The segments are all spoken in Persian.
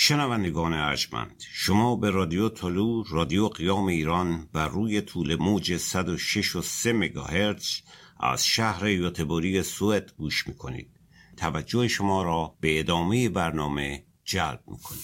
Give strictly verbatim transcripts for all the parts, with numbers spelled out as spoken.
شنوندگان ارجمند، شما به رادیو طلوع، رادیو قیام ایران بر روی طول موج صد و شش و سه مگاهرتز از شهر یوتبوری سوئد گوش میکنید. توجه شما را به ادامه برنامه جلب میکنیم.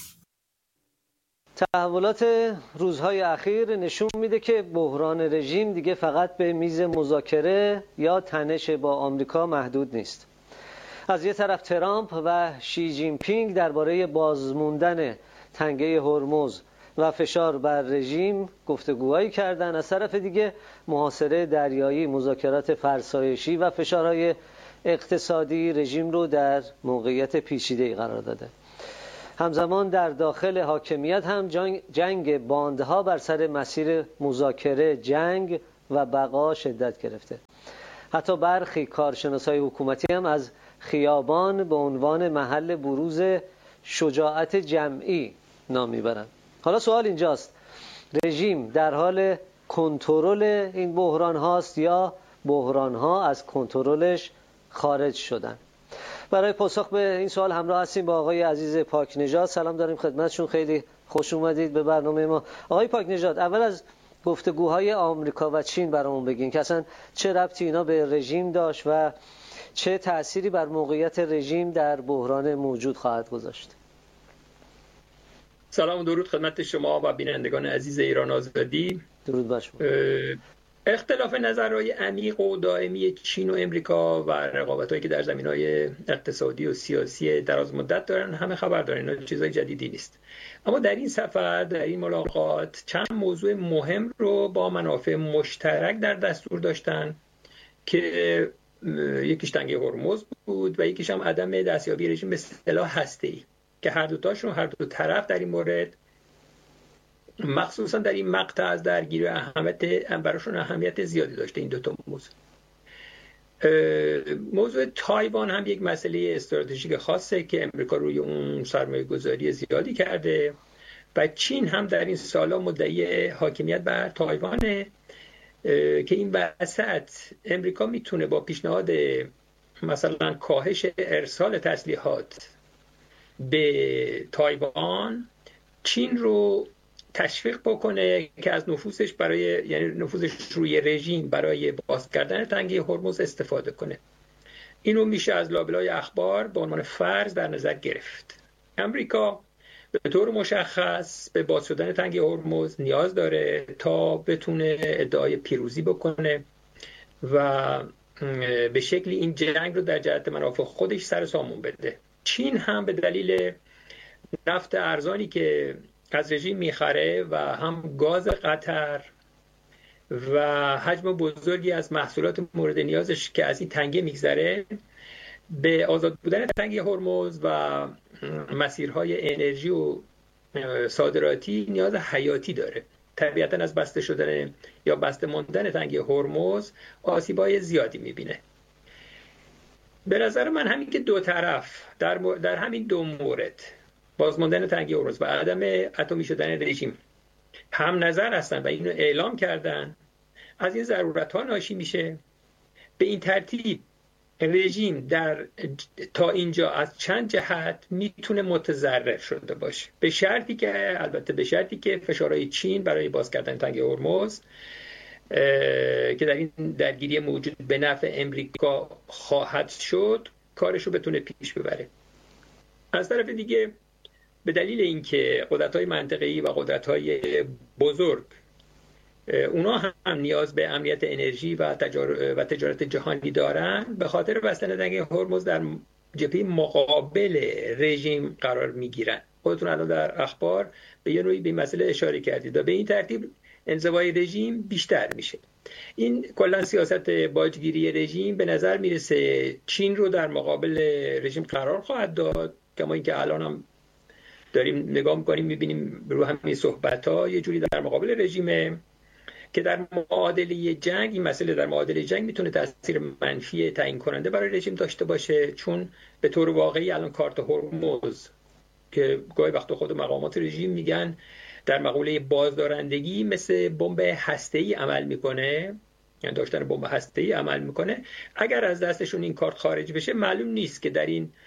تحولات روزهای اخیر نشون میده که بحران رژیم دیگه فقط به میز مذاکره یا تنش با آمریکا محدود نیست. از یه طرف ترامپ و شی جین پینگ درباره بازموندن تنگه هرمز و فشار بر رژیم گفتگوهایی کردن، از طرف دیگه محاصره دریایی، مذاکرات فرسایشی و فشارهای اقتصادی رژیم رو در موقعیت پیچیده‌ای قرار داده. همزمان در داخل حاکمیت هم جنگ, جنگ باندها بر سر مسیر مذاکره، جنگ و بقا شدت گرفته. حتی برخی کارشناسای حکومتی هم از خیابان به عنوان محل بروز شجاعت جمعی نام میبرند. حالا سوال اینجاست، رژیم در حال کنترل این بحران هاست یا بحران ها از کنترلش خارج شدن؟ برای پاسخ به این سوال همراه هستیم با آقای عزیز پاکنژاد. سلام داریم خدمتشون، خیلی خوش اومدید به برنامه ما. آقای پاکنژاد، اول از گفتگوهای آمریکا و چین برامون بگین که اصلا چه ربطی اینا به رژیم داشت و چه تأثیری بر موقعیت رژیم در بحران موجود خواهد گذاشت؟ سلام و درود خدمت شما و بینندگان عزیز ایران آزادی. درود بر شما. اختلاف نظرهای عمیق و دائمی چین و امریکا و رقابت‌هایی که در زمینه‌های اقتصادی و سیاسی دراز مدت دارن همه خبر دارن، اینا چیزای جدیدی نیست. اما در این سفر، در این ملاقات، چند موضوع مهم رو با منافع مشترک در دستور داشتن که یکیش تنگه هرمز بود و یکیش هم عدم دستیابی رژیم به سلاح هسته‌ای که هر دو تاشون، هر دو طرف در این مورد مخصوصا در این مقطع از درگیری اهمیت براشون اهمیت زیادی داشته. این دو تا موضوع موضوع تایوان هم یک مسئله استراتژیک خاصه که امریکا روی اون سرمایه گذاری زیادی کرده و چین هم در این سالا مدعی حاکمیت بر تایوانه که این وسط امریکا میتونه با پیشنهاد مثلا کاهش ارسال تسلیحات به تایوان چین رو تشویق بکنه که از نفوذش برای یعنی نفوذش روی رژیم برای باز کردن تنگه هرمز استفاده کنه. اینو میشه از لابلای اخبار به عنوان فرض در نظر گرفت. امریکا به طور مشخص به باز شدن تنگه هرمز نیاز داره تا بتونه ادعای پیروزی بکنه و به شکلی این جنگ رو در جهت منافع خودش سر سامون بده. چین هم به دلیل نفت ارزانی که از رژیم میخره و هم گاز قطر و حجم بزرگی از محصولات مورد نیازش که از این تنگه میگذره، به آزاد بودن تنگه هرمز و مسیرهای انرژی و صادراتی نیاز حیاتی داره. طبیعتاً از بسته شدن یا بسته ماندن تنگه هرمز آسیبای زیادی میبینه. به نظر من همین که دو طرف در, در همین دو مورد، بازماندن تنگه هرمز و عدم اتمی شدن رژیم، هم نظر هستن و اینو اعلام کردن، از این ضرورت ها ناشی میشه. به این ترتیب رژیم در تا اینجا از چند جهت میتونه متضرر شده باشه، به شرطی که البته به شرطی که فشارهای چین برای باز کردن تنگه هرمز که در این درگیری موجود به نفع امریکا خواهد شد کارشو بتونه پیش ببره. از طرف دیگه به دلیل اینکه قدرت‌های منطقه‌ای و قدرت‌های بزرگ اونا هم نیاز به امنیت انرژی و تجار... و تجارت جهانی دارن، به خاطر بستن تنگه هرمز در جبهه مقابل رژیم قرار میگیرن. خودتون الان در اخبار به یه نوعی به مسئله اشاره کردید و به این ترتیب انزوای رژیم بیشتر میشه. این کلا سیاست باجگیری رژیم به نظر میرسه چین رو در مقابل رژیم قرار خواهد داد، کما اینکه الان هم داریم نگاه میکنیم میبینیم رو همین صحبت‌ها یه جوری در مقابل رژیمه که در معادله جنگ، این مسئله در معادله جنگ میتونه تاثیر منفی تعیین کننده برای رژیم داشته باشه، چون به طور واقعی الان کارت هرمز که گاهی وقتا خود مقامات رژیم میگن در مقوله بازدارندگی مثل بمب هسته‌ای عمل میکنه، یعنی داشتن بمب هسته‌ای عمل میکنه. اگر از دستشون این کارت خارج بشه معلوم نیست که در این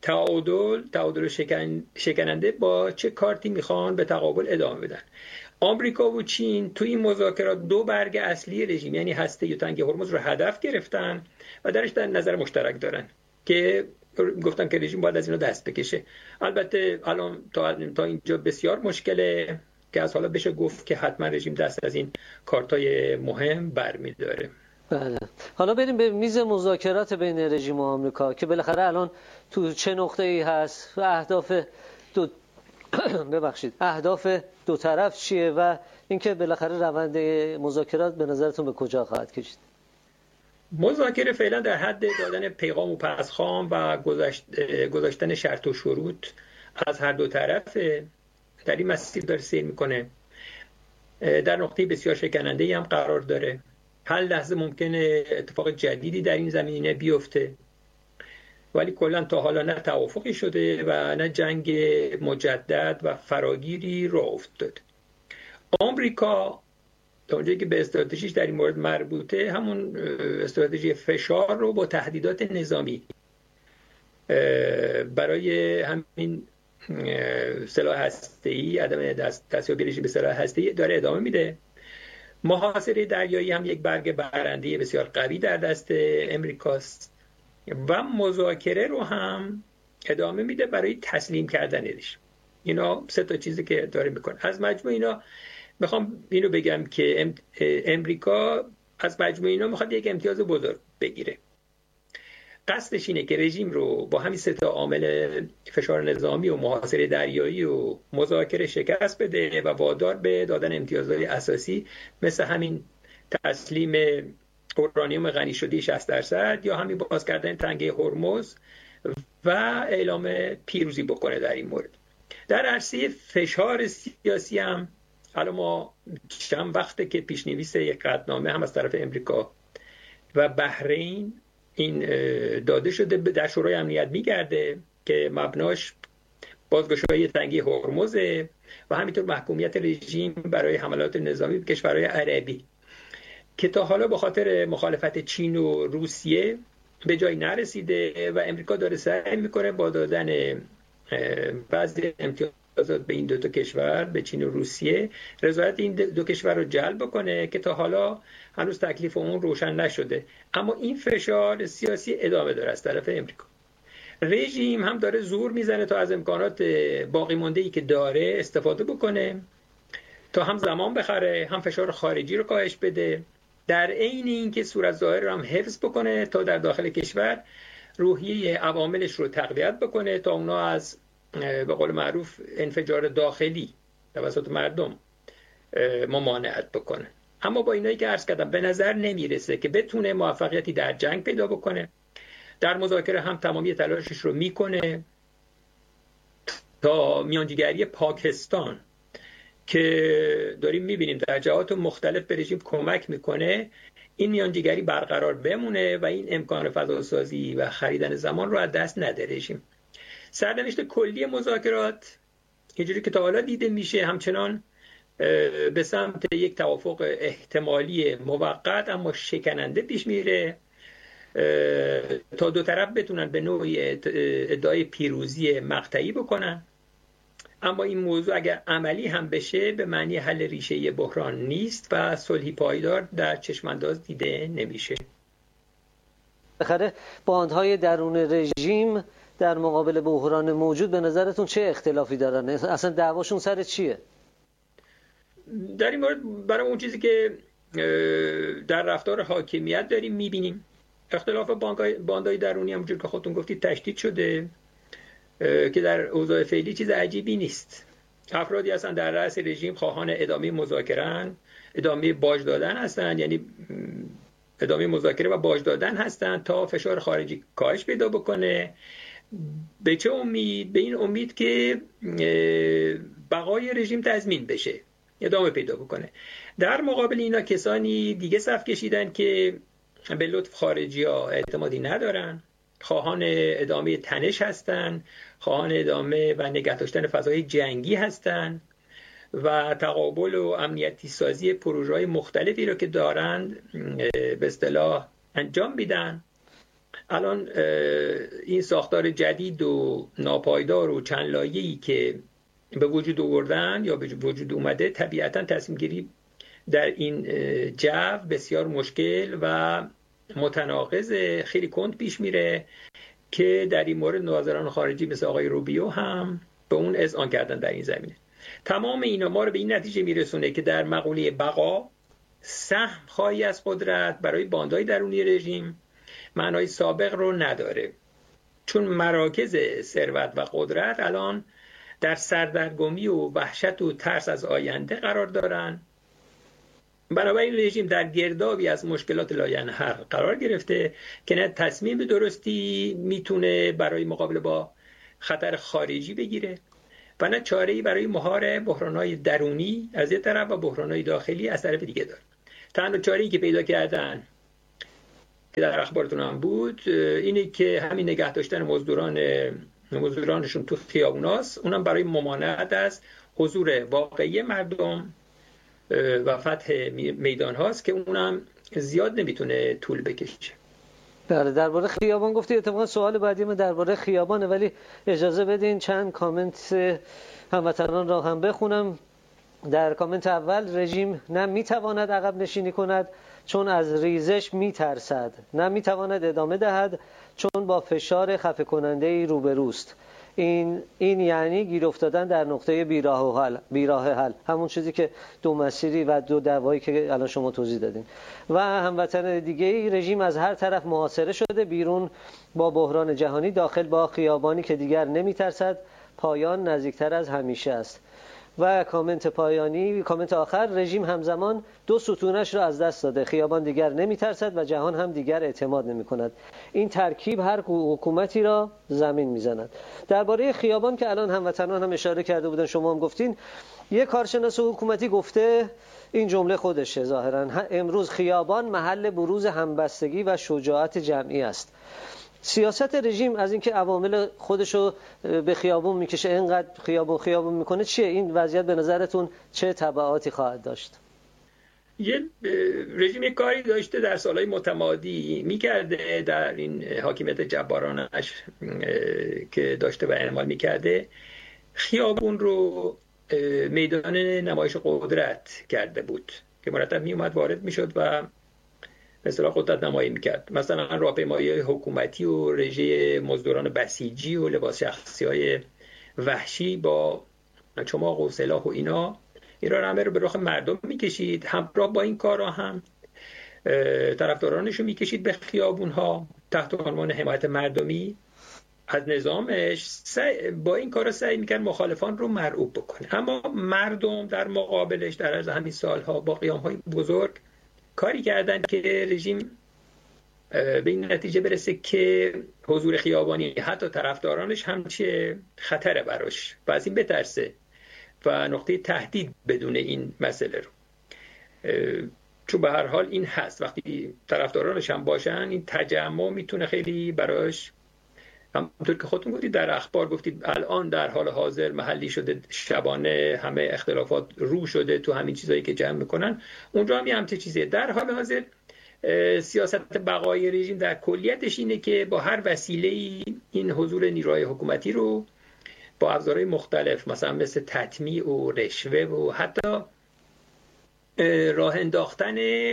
تعادل تعادل شکن، شکننده با چه کارتی میخوان به تقابل ادامه بدن. آمریکا و چین توی این مذاکرات دو برگ اصلی رژیم یعنی هسته و تنگه هرمز رو هدف گرفتن و درش در نظر مشترک دارن که گفتم که رژیم باید از اینا دست بکشه. البته الان تا, تا اینجا بسیار مشکله که از حالا بشه گفت که حتما رژیم دست از این کارتای مهم برمی‌داره. بله. حالا بریم به میز مذاکرات بین رژیم و آمریکا که بالاخره الان تو چه نقطه‌ای هست و اهداف دو ببخشید اهداف دو طرف چیه و اینکه بالاخره روند مذاکرات به نظرتون به کجا خواهد کشید؟ مذاکره فعلا در حد دادن پیغام و پسخام و گذاشتن شرط و شروط از هر دو طرف در این مسیر داره سیر میکنه. در نقطه بسیار شکننده‌ای هم قرار داره. هر لحظه ممکنه اتفاق جدیدی در این زمینه بیفته، ولی کلا تا حالا نه توافقی شده و نه جنگ مجدد و فراگیری راه افتاد. آمریکا تا اونجایی که به استراتژیش در این مورد مربوطه همون استراتژی فشار رو با تهدیدات نظامی برای همین سلاح هسته‌ای، عدم دستیابی رژیم به سلاح هسته‌ای داره ادامه میده. محاصره دریایی هم یک برگ برنده بسیار قوی در دست امریکاست و مذاکره رو هم ادامه میده برای تسلیم کردنش. اینا سه تا چیزی که داره میکنه. از مجموع اینا میخوام اینو بگم که امریکا از مجموع اینا میخواد یک امتیاز بزرگ بگیره. قصدش اینه که رژیم رو با همین سه تا عامل فشار نظامی و محاصره دریایی و مذاکره شکست بده و وادار به دادن امتیازهای اساسی مثل همین تسلیم اورانیوم غنی شده شصت درصد یا همین باز کردن تنگه هرمز و اعلام پیروزی بکنه در این مورد. در عرصه فشار سیاسی هم حالا ما چند وقته که پیشنویس یک قطعنامه هم از طرف امریکا و بحرین این داده شده در شورای امنیت میگرده که مبناش بازگشایی تنگه هرمز و همینطور محکومیت رژیم برای حملات نظامی به کشورهای عربی که تا حالا به خاطر مخالفت چین و روسیه به جای نرسیده و امریکا داره سعی میکنه با دادن بعضی امتیازات به این دو تا کشور، به چین و روسیه، رضایت این دو کشور رو جلب کنه که تا حالا هنوز تکلیف اون روشن نشده. اما این فشار سیاسی ادامه داره از طرف امریکا. رژیم هم داره زور میزنه تا از امکانات باقی مانده ای که داره استفاده بکنه تا هم زمان بخره، هم فشار خارجی رو کاهش بده، در عین اینکه صورت ظاهر رو هم حفظ بکنه تا در داخل کشور روحیه عواملش رو تقویت بکنه تا اونا از به قول معروف انفجار داخلی توسط مردم ممانعت بکنه. اما با اینایی که عرض کردم به نظر نمیرسه که بتونه موفقیتی در جنگ پیدا بکنه. در مذاکره هم تمامی تلاشش رو میکنه تا میانجیگری پاکستان که داریم میبینیم در جهات مختلف به رژیم کمک میکنه، این میانجیگری برقرار بمونه و این امکان فضاسازی و خریدن زمان رو از دست نده رژیم. سرنوشت کلی مذاکرات اینجوری که تا حالا دیده میشه همچنان به سمت یک توافق احتمالی موقت اما شکننده پیش میره تا دو طرف بتونن به نوعی ادعای پیروزی مقطعی بکنن. اما این موضوع اگر عملی هم بشه به معنی حل ریشه بحران نیست و صلحی پایدار در چشمانداز دیده نمیشه. بخره باندهای درون رژیم در مقابل بحران موجود به نظرتون چه اختلافی دارن؟ اصلا دعواشون سر چیه؟ در این مورد برای اون چیزی که در رفتار حاکمیت داریم میبینیم اختلاف باندهای درونی همونجور که خودتون گفتید تشدید شده که در اوضاع فعلی چیز عجیبی نیست. افرادی هستن در رأس رژیم خواهان ادامه مذاکره، ادامه باج دادن هستن، یعنی ادامه مذاکره و باج دادن هستن تا فشار خارجی کاهش پیدا بکنه. به چه امید؟ به این امید که بقای رژیم تضمین بشه، ادامه پیدا بکنه. در مقابل اینا کسانی دیگه صف کشیدن که به لطف خارجی ها اعتمادی ندارن، خواهان ادامه تنش هستن، خواهان ادامه و نگه داشتن فضای جنگی هستن و تقابل و امنیتی سازی پروژه‌های مختلفی رو که دارند به اصطلاح انجام میدن الان این ساختار جدید و ناپایدار و چند لایه‌ای که به وجود آوردن یا به وجود اومده، طبیعتاً تصمیم گیری در این جو بسیار مشکل و متناقض، خیلی کند پیش میره که در این مورد ناظران خارجی مثل آقای روبیو هم به اون اذعان کردن در این زمینه. تمام اینا ما رو به این نتیجه میرسونه که در مقوله بقا سهم خواهی از قدرت برای باندهای درونی رژیم معنای سابق رو نداره، چون مراکز ثروت و قدرت الان در سردرگمی و وحشت و ترس از آینده قرار دارن. بنابراین رژیم در گردابی از مشکلات لاینحل قرار گرفته که نه تصمیم درستی میتونه برای مقابله با خطر خارجی بگیره و نه چاره‌ای برای مهار بحران‌های درونی از یک طرف و بحران‌های داخلی از طرف دیگه داره. تنها چاره‌ای که پیدا کردن که در اخبارتون هم بود اینه که همین نگه داشتن مزدوران مزدورانشون تو خیابوناست، اونم برای ممانعت از حضور واقعی مردم و فتح میدان هاست که اونم زیاد نمیتونه طول بکشه. بله، درباره خیابان گفتی، اتفاقا سوال بعدی من درباره خیابانه، ولی اجازه بدین چند کامنت هموطنان را هم بخونم. در کامنت اول، رژیم نه میتواند عقب نشینی کند چون از ریزش میترسد، نه میتواند ادامه دهد چون با فشار خفه کننده ای روبروست. این این یعنی گیر افتادن در نقطه بیراه و حل بیراه حل همون چیزی که دو مسیری و دو دعوایی که الان شما توضیح دادین. و هموطن دیگه ای، رژیم از هر طرف محاصره شده، بیرون با بحران جهانی، داخل با خیابانی که دیگر نمیترسد، پایان نزدیکتر از همیشه است. و کامنت پایانی، کامنت آخر، رژیم همزمان دو ستونش را از دست داده، خیابان دیگر نمیترسد و جهان هم دیگر اعتماد نمی کند. این ترکیب هر حکومتی را زمین میزند. درباره خیابان که الان هموطنان هم اشاره کرده بودن، شما هم گفتین، یک کارشناس حکومتی گفته، این جمله خودشه ظاهرا، امروز خیابان محل بروز همبستگی و شجاعت جمعی است. سیاست رژیم از اینکه عوامل خودشو به خیابون میکشه، اینقدر خیابون خیابون میکنه، چیه این وضعیت؟ به نظرتون چه تبعاتی خواهد داشت؟ یه رژیم یک کاری داشته در سالهای متمادی میکرده در این حاکمیت جبارانش که داشته و اعمال میکرده، خیابون رو میدان نمایش قدرت کرده بود که مرتب میومد وارد میشد و مثلا قدرت نمایی میکرد. مثلا راهپیمایی حکومتی و رژه مزدوران بسیجی و لباس شخصی های وحشی با چماق و سلاح و اینا اینا رو همه رو به رخ مردم میکشید. همراه با این کارا هم طرفدارانشو میکشید به خیابون ها تحت عنوان حمایت مردمی از نظامش. با این کارا سعی میکرد مخالفان رو مرعوب بکنه، اما مردم در مقابلش در از همین سالها با قیام های بزرگ کاری کردن که رژیم به این نتیجه برسه که حضور خیابانی حتی طرفدارانش هم چه خطره براش و از این بترسه و نقطه تهدید بدون این مسئله رو، چون به هر حال این هست وقتی طرفدارانش هم باشن این تجمع میتونه خیلی براش، همونطور که خودتون گفتید در اخبار گفتید الان در حال حاضر محلی شده شبانه همه اختلافات رو شده تو همین چیزایی که جمع میکنن، اونجا هم یه همچه چیزیه. در حال حاضر سیاست بقای رژیم در کلیتش اینه که با هر وسیله‌ای این حضور نیروهای حکومتی رو با ابزارهای مختلف مثلا مثل تطمیع و رشوه و حتی راه انداختن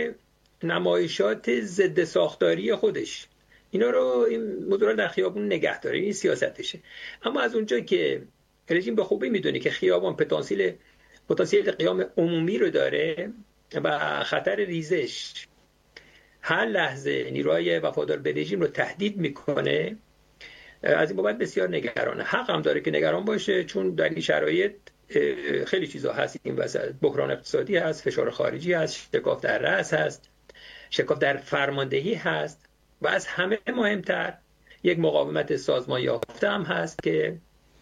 نمایشات ضد ساختاری خودش، اینا رو این مدورا در خیابون نگه داره، این سیاستشه. اما از اونجا که رژیم به خوبی میدونه که خیابان پتانسیل پتانسیل قیام عمومی رو داره و خطر ریزش هر لحظه نیروهای وفادار به رژیم رو تهدید میکنه، از این بابت بسیار نگرانه. حق هم داره که نگران باشه، چون در این شرایط خیلی چیزا هست این وسط، بحران اقتصادی هست، فشار خارجی هست، شکاف در رأس هست، شکاف در فرماندهی هست و از همه مهمتر یک مقاومت سازمان یافته هم هست که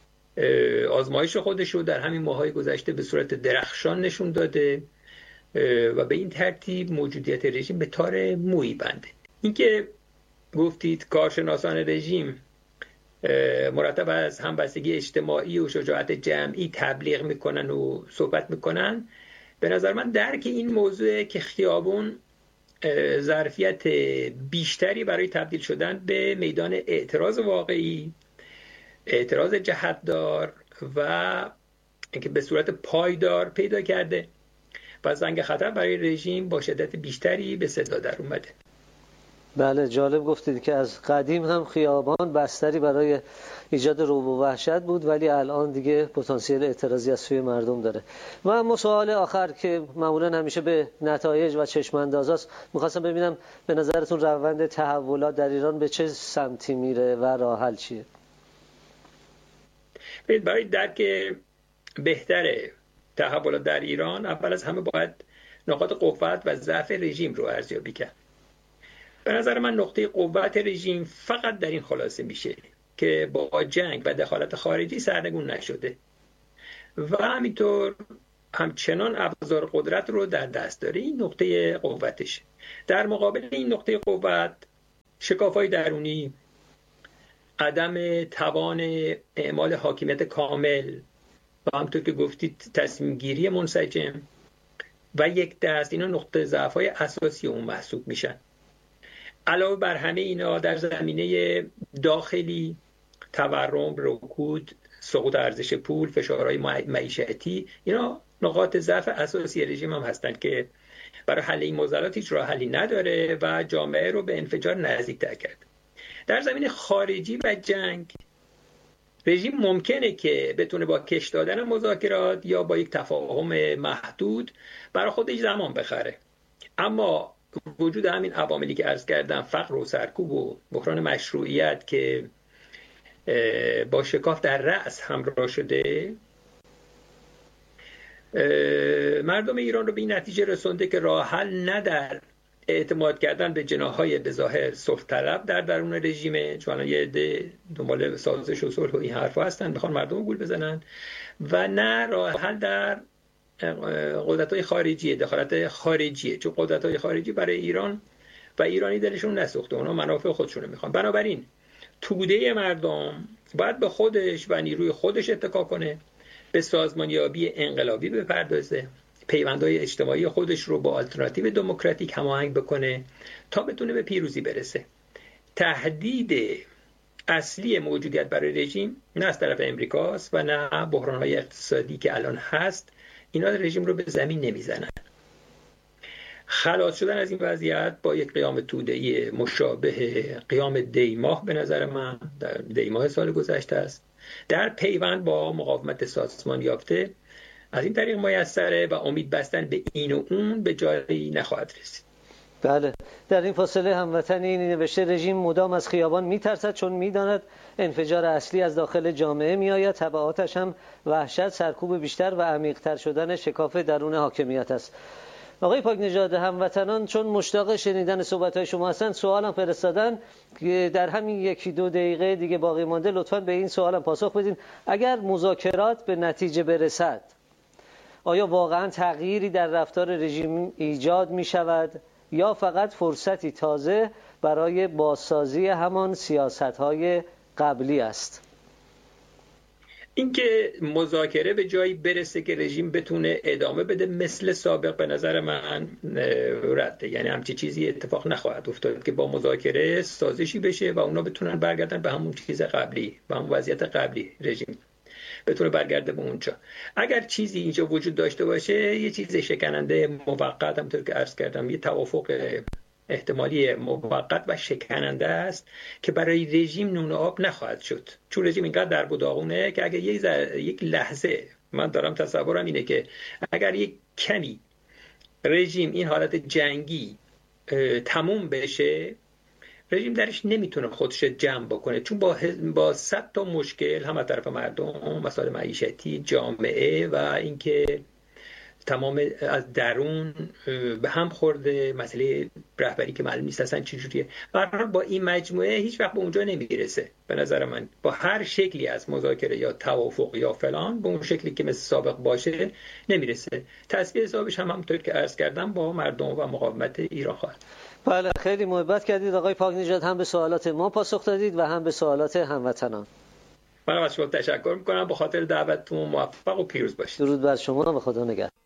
آزمایش خودش رو در همین ماهای گذشته به صورت درخشان نشون داده و به این ترتیب موجودیت رژیم به تار مویی بنده. اینکه گفتید کارشناسان رژیم مرتب از همبستگی اجتماعی و شجاعت جمعی تبلیغ میکنن و صحبت میکنن، به نظر من درک این موضوع که خیابون ظرفیت بیشتری برای تبدیل شدن به میدان اعتراض واقعی، اعتراض جهتدار و اینکه به صورت پایدار پیدا کرده و زنگ خطر برای رژیم با شدت بیشتری به صدا در اومده. بله، جالب گفتید که از قدیم هم خیابان بستری برای ایجاد رعب و وحشت بود، ولی الان دیگه پتانسیل اعتراضی از سوی مردم داره. و اما سوال آخر که معمولا همیشه به نتایج و چشم اندازاست، میخواستم ببینم به نظرتون روند تحولات در ایران به چه سمتی میره و راه حل چیه؟ برای درک بهتر تحولات در ایران اول از همه باید نقاط قوت و ضعف رژیم رو ارزیابی کرد. به نظر من نقطه قوت رژیم فقط در این خلاصه میشه که با جنگ و دخالت خارجی سرنگون نشده و همینطور همچنان ابزار قدرت رو در دست داره. این نقطه قوتش. در مقابل این نقطه قوت شکاف‌های درونی، عدم توان اعمال حاکمیت کامل و همونطور که گفتید تصمیم گیری منسجم و یک دست، اینا نقطه ضعف‌های اساسی اون محسوب میشن. علاوه بر همه اینا در زمینه داخلی تورم، رکود، سقوط ارزش پول، فشارهای معیشتی، اینا نقاط ضعف اساسی رژیم هم هستند که برای حل این معضلات هیچ راه حلی نداره و جامعه رو به انفجار نزدیک‌تر کرد. در زمینه خارجی و جنگ رژیم ممکنه که بتونه با کش دادن مذاکرات یا با یک تفاهم محدود برای خودش زمان بخره، اما وجود همین عواملی که عرض کردم، فقر و سرکوب و بحران مشروعیت که با شکاف در رأس همراه شده، مردم ایران رو به این نتیجه رسونده که راه حل نه در اعتماد کردن به جناح‌های به ظاهر صلح طلب در درون رژیمه، چون یه عده دنبال سازش و صلح و این حرفا هستن، میخوان مردم رو گول بزنن، و نه راه حل در قدرت‌های خارجی، دخالت خارجیه، چون قدرت‌های خارجی برای ایران و ایرانی دلشون نسوخته، اونا منافع خودشونو میخوان. بنابراین توده مردم باید به خودش و نیروی خودش اتکا کنه، به سازمانیابی انقلابی بپردازه، پیوندهای اجتماعی خودش رو با آلترناتیو دموکراتیک هماهنگ بکنه تا بتونه به پیروزی برسه. تهدید اصلی موجودیت برای رژیم نه از طرف امریکاست و نه بحران‌های اقتصادی که الان هست، اینا رژیم رو به زمین نمیزنن. خلاص شدن از این وضعیت با یک قیام توده‌ای مشابه قیام دیماه به نظر من در دیماه سال گذشته است، در پیوند با مقاومت سازمان یافته، از این طریق میسره و امید بستن به این و اون به جایی نخواهد رسید. بله، در این فاصله هموطنی نوشته رژیم مدام از خیابان میترسد چون میداند انفجار اصلی از داخل جامعه میآید، تبعاتش هم وحشت، سرکوب بیشتر و عمیق‌تر شدن شکاف درون حاکمیت است. آقای پاکنژاد، هموطنان چون مشتاق شنیدن صحبت‌های شما هستند سوالم فرستادن که در همین یکی دو دقیقه دیگه باقی مانده لطفاً به این سوالم پاسخ بدین. اگر مذاکرات به نتیجه برسد آیا واقعاً تغییری در رفتار رژیم ایجاد می شود یا فقط فرصتی تازه برای بازسازی همان سیاست‌های قبلی است؟ اینکه مذاکره به جایی برسه که رژیم بتونه ادامه بده مثل سابق به نظر من رده، یعنی همچی چیزی اتفاق نخواهد افتاد که با مذاکره سازشی بشه و اونا بتونن برگردن به همون چیز قبلی، به همون وضعیت قبلی، رژیم بتونه برگرده به اونجا. اگر چیزی اینجا وجود داشته باشه یه چیز شکننده موقت، همونطور که عرض کردم یه توافق احتمالی موقت و شکننده است که برای رژیم نون آب نخواهد شد، چون رژیم اینقدر در داغونه که اگر یک, زر... یک لحظه، من دارم تصورم اینه که اگر یک کمی رژیم این حالت جنگی تموم بشه، رژیم درش نمیتونه خودش جمع بکنه، چون با با صد تا مشکل هم از طرف مردم، مسائل معیشتی، جامعه و اینکه تمام از درون به هم خورده، مسئله رهبری که معلوم نیست اصلا چجوریه. برای با این مجموعه هیچ وقت به اونجا نمیرسه به نظر من، با هر شکلی از مذاکره یا توافق یا فلان به اون شکلی که مثل سابق باشه نمیرسه. تصفیه حسابش هم همونطور که عرض کردم با مردم و مقاومت ایران خواهد. بله، خیلی محبت کردید آقای پاکنژاد، هم به سوالات ما پاسخ دادید و هم به سوالات هموطنان. من از شما تشکر میکنم، به خاطر دعوتتون موفق و پیروز باشید. درود بر شما و خدا نگهدار.